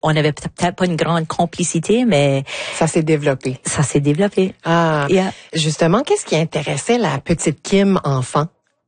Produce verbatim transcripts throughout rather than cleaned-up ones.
on avait peut-être pas une grande complicité, mais ça s'est développé. Ça s'est développé. Ah, yeah. Justement, qu'est-ce qui intéressait la petite Kim enfant?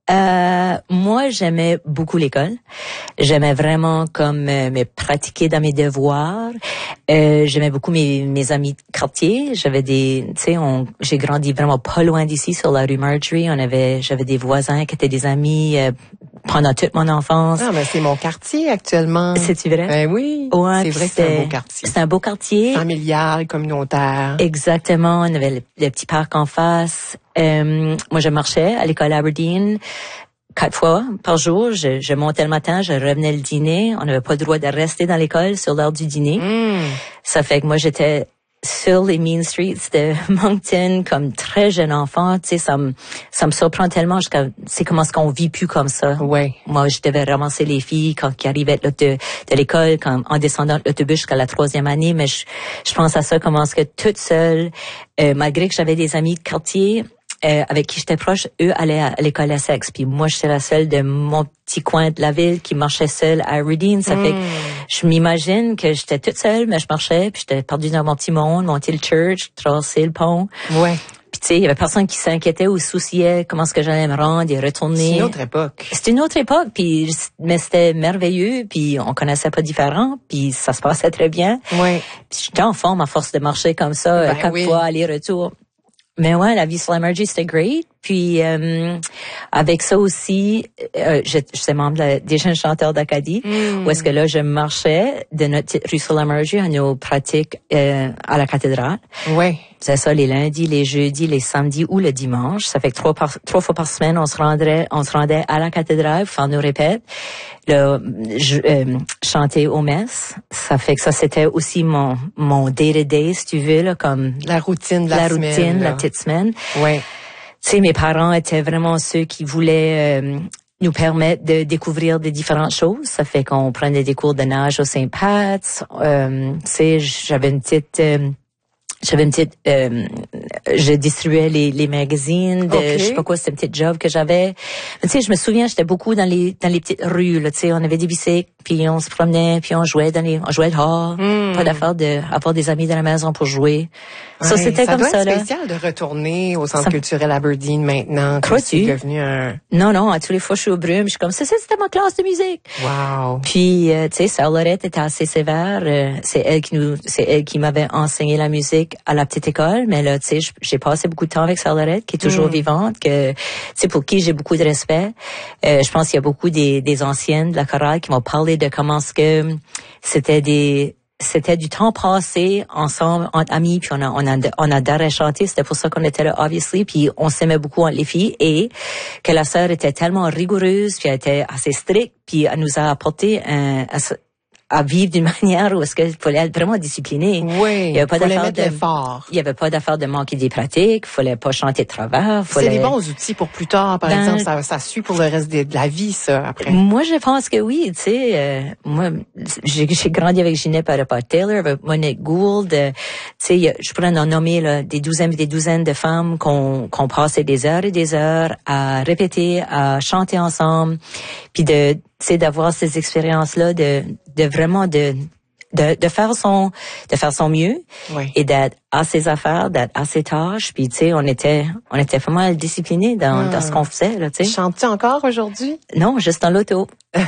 Euh, moi, j'aimais beaucoup l'école. J'aimais vraiment comme euh, me pratiquer dans mes devoirs. Euh, j'aimais beaucoup mes mes amis de quartier. J'avais des, tu sais, on, j'ai grandi vraiment pas loin d'ici sur la rue Marjorie. On avait, j'avais des voisins qui étaient des amis euh, pendant toute mon enfance. Ah, mais c'est mon quartier actuellement. C'est-tu vrai? Ben oui. Ouais, c'est vrai que c'est un beau quartier. C'est un beau quartier. Familial, communautaire. Exactement. On avait le, le petit parc en face. Euh, moi, je marchais à l'école Aberdeen quatre fois par jour. Je, je montais le matin, je revenais le dîner. On n'avait pas le droit de rester dans l'école sur l'heure du dîner. Mm. Ça fait que moi, j'étais sur les mean streets de Moncton comme très jeune enfant. Tu sais, ça me ça me surprend tellement. Jusqu'à, c'est comment est-ce qu'on vit plus comme ça. Ouais. Moi, je devais ramasser les filles quand ils arrivaient de, de, de l'école, quand, en descendant de l'autobus jusqu'à la troisième année. Mais je, je pense à ça, comment est-ce que toute seule, euh, malgré que j'avais des amis de quartier, Euh, avec qui j'étais proche, eux allaient à, à l'école Essex. Puis moi, j'étais la seule de mon petit coin de la ville qui marchait seule à Aberdeen. Ça mm. fait que je m'imagine que j'étais toute seule, mais je marchais, puis j'étais perdue dans mon petit monde, monter le church, traverser le pont. Ouais. Puis tu sais, il y avait personne qui s'inquiétait ou souciait comment est-ce que j'allais me rendre et retourner. C'est une autre époque. C'était une autre époque, puis mais c'était merveilleux, puis on connaissait pas différent, puis ça se passait très bien. Ouais. Puis j'étais en forme à force de marcher comme ça, ben quatre oui. fois aller-retour. Mais ouais, la vie sur la Marjorie, c'était great. Puis euh, avec ça aussi, euh, j'étais membre de la, des jeunes chanteurs d'Acadie, mm. où est-ce que là, je marchais de notre petite rue sur la Marjorie à nos pratiques euh, à la cathédrale. Ouais. C'est ça, les lundis, les jeudis, les samedis ou le dimanche. Ça fait que trois, par, trois fois par semaine, on se rendrait, on se rendait à la cathédrale pour faire nos répètes, le, je, euh, chanter aux messes. Ça fait que ça, c'était aussi mon mon day-to-day, si tu veux, là, comme la routine de la, la semaine. La routine, là. la petite semaine. Ouais. Tu sais, mes parents étaient vraiment ceux qui voulaient euh, nous permettre de découvrir des différentes choses. Ça fait qu'on prenait des cours de nage au Saint Pat's. Euh, tu sais, j'avais une petite... Euh, J'avais une petite, euh, je distribuais les, les magazines de, okay. je sais pas quoi, c'était un petit job que j'avais. Tu sais, je me souviens, j'étais beaucoup dans les, dans les petites rues, là, tu sais, on avait des bicycles, puis on se promenait, puis on jouait dans les, on jouait dehors. Mm. Pas d'affaire de, avoir des amis dans la maison pour jouer. Ouais, ça, c'était ça comme doit ça, être là. spécial de retourner au centre ça... culturel Aberdeen maintenant. Crois-tu? C'est devenu un... Non, non, à tous les fois, je suis au brume, je suis comme, c'est ça, c'était ma classe de musique. Wow. Puis, euh, tu sais, Sœur Lorette était assez sévère. Euh, c'est elle qui nous, c'est elle qui m'avait enseigné la musique à la petite école. Mais là, tu sais, j'ai passé beaucoup de temps avec Sœur Lorette, qui est toujours mm. vivante, que, tu sais, pour qui j'ai beaucoup de respect. Euh, je pense qu'il y a beaucoup des, des anciennes de la chorale qui m'ont parlé de comment ce que c'était des, c'était du temps passé ensemble, entre amis, puis on a, on a, on adorait chanter. C'était pour ça qu'on était là, obviously, puis on s'aimait beaucoup entre les filles, et que la sœur était tellement rigoureuse, puis elle était assez stricte, puis elle nous a apporté un, un à vivre d'une manière où est-ce qu'il fallait être vraiment discipliné. Oui, il y avait pas fallait mettre de l'effort. Il y avait pas d'affaire de manquer des pratiques, fallait pas chanter de travers. Fallait... C'est des bons outils pour plus tard, par ben, exemple, ça, ça suit pour le reste de, de la vie, ça, après. Moi, je pense que oui, tu sais, euh, moi, j'ai, j'ai grandi avec Ginette Taylor, avec Monique Gould, euh, tu sais, je pourrais en nommer là, des douzaines et des douzaines de femmes qu'on, qu'on passait des heures et des heures à répéter, à chanter ensemble, puis de c'est d'avoir ces expériences-là, de, de vraiment de, de, de faire son, de faire son mieux, oui. et d'être à ses affaires, d'être à ses tâches. Puis tu sais, on était, on était vraiment disciplinés dans, ah. dans ce qu'on faisait, là, tu sais. Chantes-tu encore aujourd'hui? Non, juste dans l'auto.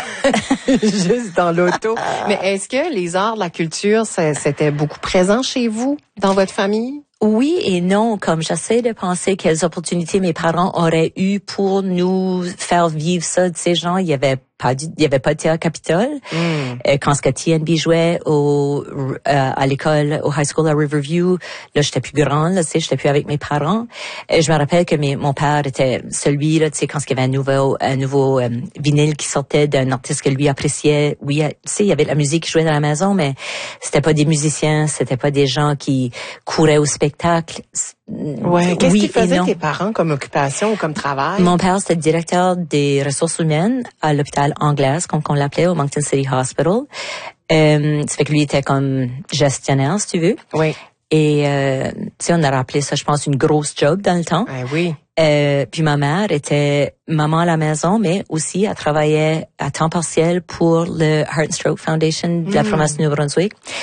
Juste dans l'auto. Mais est-ce que les arts de la culture, c'était beaucoup présent chez vous, dans votre famille? Oui et non, comme j'essaie de penser quelles opportunités mes parents auraient eu pour nous faire vivre ça. Tu sais, genre, il y avait pas du, il y avait pas de théâtre Capitole. Mm. Euh, quand ce que T N B jouait au, euh, à l'école, au high school à Riverview, là, j'étais plus grande, là, tu sais, j'étais plus avec mes parents. Et je me rappelle que mes, mon père était celui, là, tu sais, quand il y avait un nouveau, un nouveau euh, vinyle qui sortait d'un artiste que lui appréciait. Oui, tu sais, il y avait de la musique qui jouait dans la maison, mais c'était pas des musiciens, c'était pas des gens qui couraient au spectacle. Ouais. Qu'est-ce oui qu'ils faisaient tes parents comme occupation ou comme travail? Mon père, c'était directeur des ressources humaines à l'hôpital Anglaise, comme on l'appelait, au Moncton City Hospital. Euh, ça fait que lui était comme gestionnaire, si tu veux. Oui. Et, euh, tu sais, on a rappelé ça, je pense, une grosse job dans le temps. Ah oui. Euh, puis ma mère était maman à la maison, mais aussi elle travaillait à temps partiel pour le Heart and Stroke Foundation de la mmh. province du Nouveau-Brunswick.